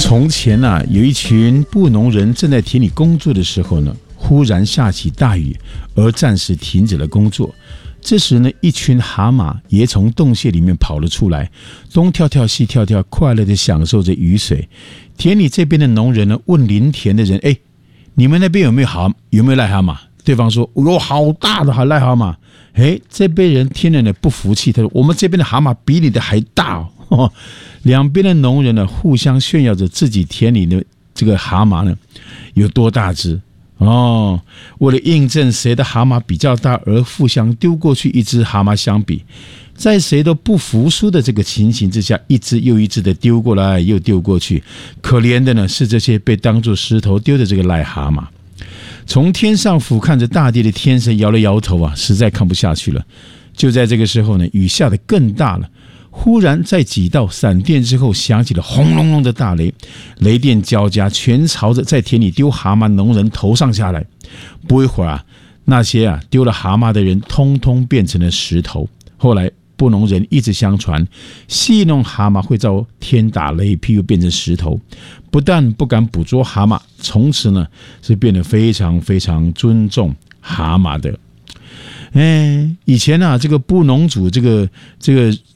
从前啊，有一群布农人正在田里工作的时候呢，忽然下起大雨，而暂时停止了工作。这时呢，一群蛤蟆也从洞穴里面跑了出来，东跳跳西跳跳，快乐地享受着雨水。田里这边的农人呢，问邻田的人：“哎，你们那边有没有癞蛤蟆？”对方说：“有好大的癞蛤蟆。”哎，这边人听了呢不服气，他说：“我们这边的蛤蟆比你的还大哦。”两边的农人呢，互相炫耀着自己田里的这个蛤蟆呢有多大只哦。为了印证谁的蛤蟆比较大，而互相丢过去一只蛤蟆相比，在谁都不服输的这个情形之下，一只又一只的丢过来又丢过去。可怜的呢是这些被当作石头丢的这个癞蛤蟆。从天上俯瞰着大地的天神摇了摇头啊，实在看不下去了。就在这个时候呢，雨下得更大了。忽然在几道闪电之后，响起了轰隆隆的大雷，雷电交加，全朝着在田里丢蛤蟆农人头上下来。不一会儿啊，那些丢了蛤蟆的人通通变成了石头。后来布农人一直相传，戏弄蛤蟆会遭天打雷劈，又变成石头。不但不敢捕捉蛤蟆，从此呢是变得非常非常尊重蛤蟆的。以前啊，这个布农族这个